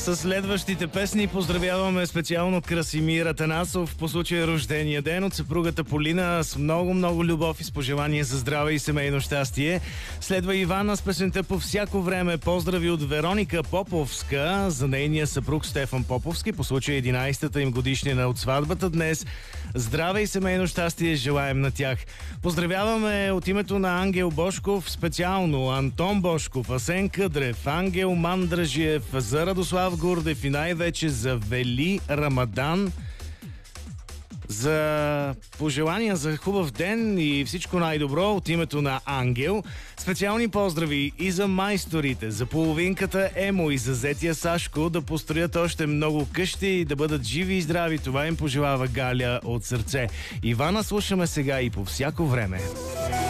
С следващите песни поздравяваме специално Красимир Атанасов по случая рождения ден от съпругата Полина с много любов и с пожелание за здраве и семейно щастие. Следва Ивана с песента "По всяко време". Поздрави от Вероника Поповска за нейния съпруг Стефан Поповски по случай 11-та им годишнина от сватбата днес. Здраве и семейно щастие желаем на тях. Поздравяваме от името на Ангел Бошков специално Антон Бошков, Асен Къдрев, Ангел Мандражиев, за Радослав Гурдев и най-вече за Вели Рамадан. За пожелания за хубав ден и всичко най-добро от името на Ангел. Специални поздрави и за майсторите, за половинката Емо и за зетия Сашко, да построят още много къщи и да бъдат живи и здрави. Това им пожелава Галя от сърце. Ивана слушаме сега и "По всяко време".